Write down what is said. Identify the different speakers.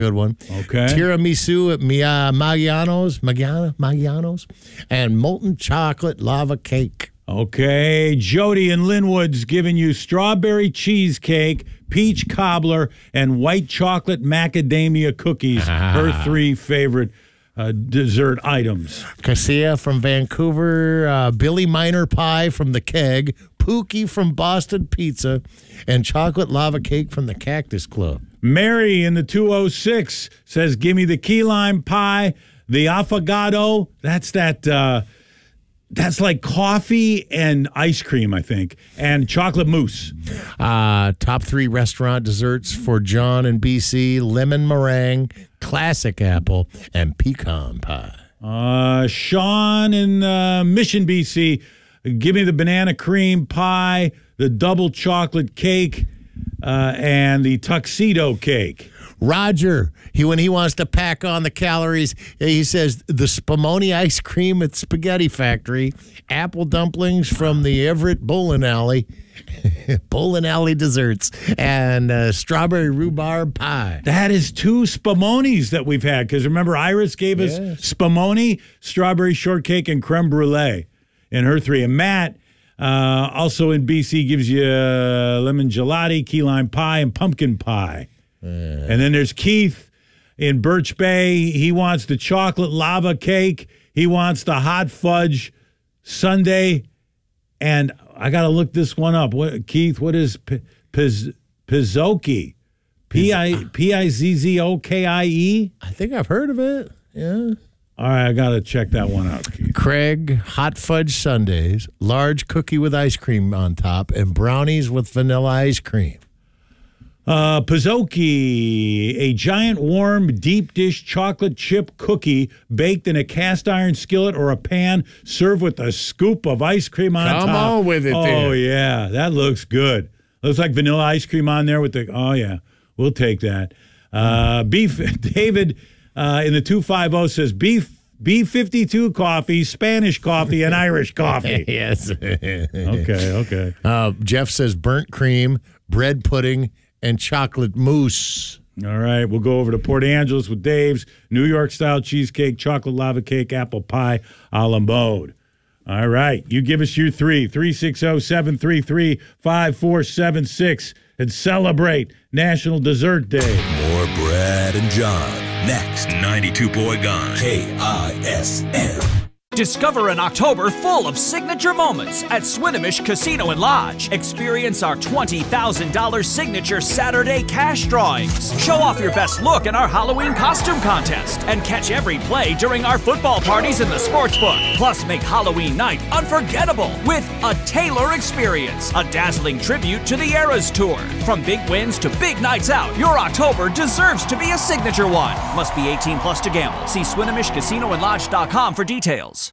Speaker 1: Good one.
Speaker 2: Okay.
Speaker 1: Tiramisu at Maggiano's, and molten chocolate lava cake.
Speaker 2: Okay. Jody in Linwood's giving you strawberry cheesecake, peach cobbler, and white chocolate macadamia cookies. Her 3 favorite dessert items.
Speaker 1: Cassia from Vancouver, Billy Miner pie from the Keg, Pookie from Boston Pizza, and chocolate lava cake from the Cactus Club.
Speaker 2: Mary in the 206 says, give me the key lime pie, the affogato. That's like coffee and ice cream, I think, and chocolate mousse.
Speaker 1: Top 3 restaurant desserts for John in BC, lemon meringue, classic apple, and pecan pie.
Speaker 2: Sean in Mission, BC, give me the banana cream pie, the double chocolate cake, and the tuxedo cake.
Speaker 1: Roger, when he wants to pack on the calories, he says the Spumoni ice cream at Spaghetti Factory, apple dumplings from the Everett Bowling Alley, Bowling Alley desserts, and strawberry rhubarb pie.
Speaker 2: That is 2 Spumonis that we've had, because remember Iris gave us Spumoni, strawberry shortcake, and creme brulee in her 3. And Matt, also in BC, gives you lemon gelati, key lime pie, and pumpkin pie. And then there's Keith in Birch Bay. He wants the chocolate lava cake. He wants the hot fudge sundae. And I got to look this one up. Keith, what is Pizzokie? Pizzokie?
Speaker 1: I think I've heard of it. Yeah.
Speaker 2: All right, I got to check that one out, Keith.
Speaker 1: Craig, hot fudge sundaes, large cookie with ice cream on top, and brownies with vanilla ice cream.
Speaker 2: Pizzokie, a giant warm deep dish chocolate chip cookie baked in a cast iron skillet or a pan, served with a scoop of ice cream on top.
Speaker 1: Come on with it,
Speaker 2: Oh, yeah, that looks good. Looks like vanilla ice cream on there with the, oh, yeah, we'll take that. David in the 250 says B52 coffee, Spanish coffee, and Irish coffee.
Speaker 1: Yes.
Speaker 2: Okay.
Speaker 1: Jeff says burnt cream, bread pudding, and chocolate mousse.
Speaker 2: All right, we'll go over to Port Angeles with Dave's New York-style cheesecake, chocolate lava cake, apple pie, a la mode. All right, you give us your 360-733-5476 and celebrate National Dessert Day.
Speaker 3: More Brad and John next. 92 Boy Gone. KISN.
Speaker 4: Discover an October full of signature moments at Swinomish Casino and Lodge. Experience our $20,000 signature Saturday cash drawings. Show off your best look in our Halloween costume contest. And catch every play during our football parties in the sportsbook. Plus, make Halloween night unforgettable with a Taylor experience. A dazzling tribute to the Eras Tour. From big wins to big nights out, your October deserves to be a signature one. Must be 18 plus to gamble. See SwinomishCasinoandLodge.com for details.